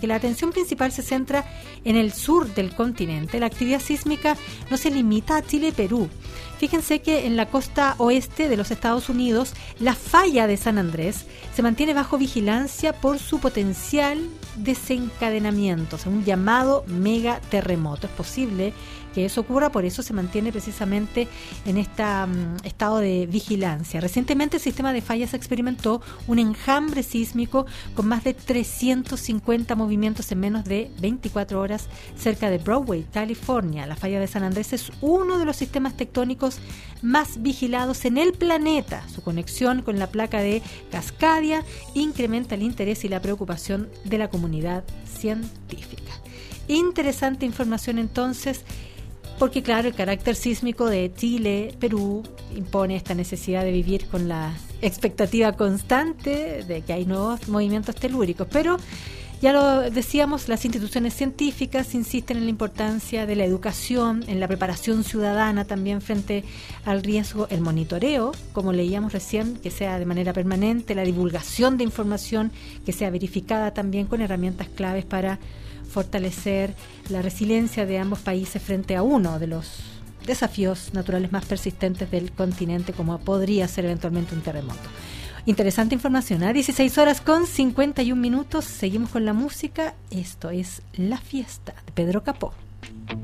aunque la atención principal se centra en el sur del continente, la actividad sísmica no se limita a Chile y Perú. Fíjense que en la costa oeste de los Estados Unidos, la falla de San Andrés se mantiene bajo vigilancia por su potencial desencadenamiento, o sea, un llamado megaterremoto. Es posible que eso ocurra, por eso se mantiene precisamente en este estado de vigilancia. Recientemente el sistema de fallas experimentó un enjambre sísmico con más de 350 movimientos en menos de 24 horas cerca de Broadway, California. La falla de San Andrés es uno de los sistemas tectónicos más vigilados en el planeta. Su conexión con la placa de Cascadia incrementa el interés y la preocupación de la comunidad científica. Interesante información entonces, porque claro, el carácter sísmico de Chile, Perú, impone esta necesidad de vivir con la expectativa constante de que hay nuevos movimientos telúricos, pero ya lo decíamos, las instituciones científicas insisten en la importancia de la educación, en la preparación ciudadana también frente al riesgo, el monitoreo, como leíamos recién, que sea de manera permanente, la divulgación de información que sea verificada también con herramientas claves para fortalecer la resiliencia de ambos países frente a uno de los desafíos naturales más persistentes del continente, como podría ser eventualmente un terremoto. Interesante información, a 16:51. Seguimos con la música. Esto es La Fiesta de Pedro Capó.